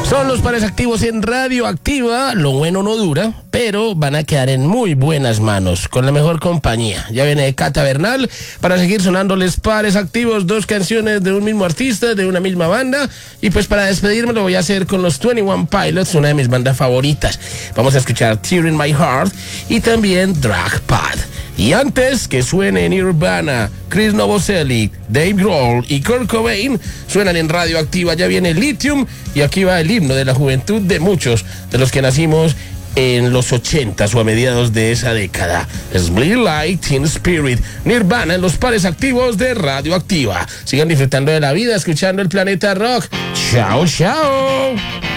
Son los pares activos en Radioactiva. Lo bueno no dura, pero van a quedar en muy buenas manos, con la mejor compañía. Ya viene Cata Bernal para seguir sonándoles pares activos, 2 canciones de un mismo artista, de una misma banda. Y pues para despedirme lo voy a hacer con los 21 Pilots, una de mis bandas favoritas. Vamos a escuchar Tear in My Heart y también Drag Pad. Y antes que suene Nirvana, Chris Novoselic, Dave Grohl y Kurt Cobain, suenan en Radioactiva. Ya viene Lithium y aquí va el himno de la juventud de muchos de los que nacimos en los 80s o a mediados de esa década. Bleed Like Teen Spirit, Nirvana en los pares activos de Radioactiva. Sigan disfrutando de la vida, escuchando el Planeta Rock. Chao, chao.